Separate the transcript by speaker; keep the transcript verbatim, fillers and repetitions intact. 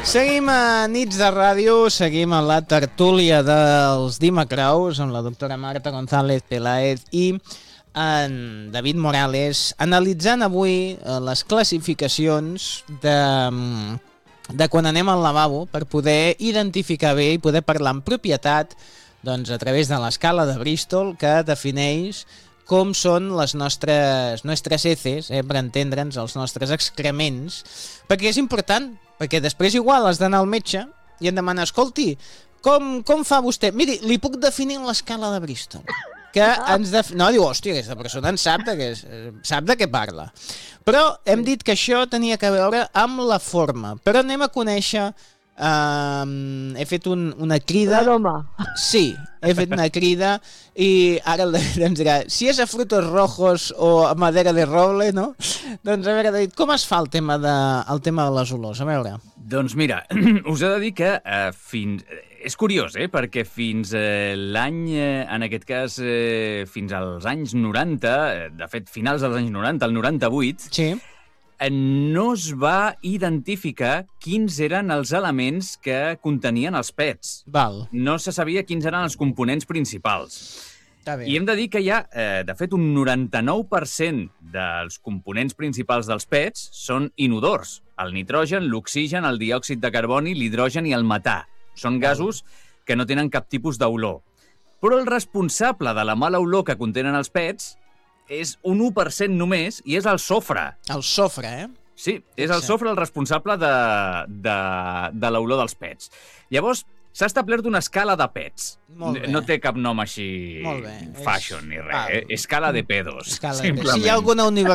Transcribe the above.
Speaker 1: Seguim a Nits de Ràdio, seguim a la tertúlia dels Dimecraus amb la doctora Marta González Peláez i en David Morales, analitzant avui les classificacions de, de quan anem al lavabo per poder identificar bé i poder parlar amb propietat, doncs, a través de l'escala de Bristol, que defineix com són les nostres, nostres heces, eh, per entendre'ns, els nostres excrements, perquè és important, perquè després igual has d'anar al metge i et demana, escolti, com, com fa vostè? Miri, li puc definir l'escala de Bristol. Que ens def... No, diu, hòstia, aquesta persona en sap de, què, sap de què parla. Però hem dit que això tenia que veure amb la forma. Però anem a conèixer... Uh, he fet un, una crida...
Speaker 2: L'aroma.
Speaker 1: Sí, he fet una crida i ara el David ens dirà si és a frutos rojos o a madera de roble, no? Doncs a veure, David, com es fa el tema de, el tema de les olors? A veure.
Speaker 3: Doncs mira, us he de dir que uh, fins... És curiós, eh? Perquè fins eh, l'any, eh, en aquest cas, eh, fins als anys noranta, eh, de fet, finals dels anys noranta, el noranta-vuit,
Speaker 1: sí.
Speaker 3: eh, no es va identificar quins eren els elements que contenien els pets.
Speaker 1: Val.
Speaker 3: No se sabia quins eren els components principals.
Speaker 1: Està bé.
Speaker 3: I hem de dir que hi ha, eh, de fet, un noranta-nou per cent dels components principals dels pets són inodors. El nitrogen, l'oxigen, el diòxid de carboni, l'hidrogen i el metà. Són gasos que no tenen cap tipus d'olor. Però el responsable de la mala olor que contenen els pets és un u per cent només i és el sofre.
Speaker 1: El sofre, eh?
Speaker 3: Sí, és el sofre el responsable de, de, de l'olor dels pets. Llavors, s'ha establert una escala de pets.
Speaker 1: Molt bé.
Speaker 3: No té cap nom així
Speaker 1: Molt bé.
Speaker 3: fashion ni res.
Speaker 1: Ah,
Speaker 3: Eh? Escala de pedos.
Speaker 1: Escala de pedos. Si hi ha alguna universitat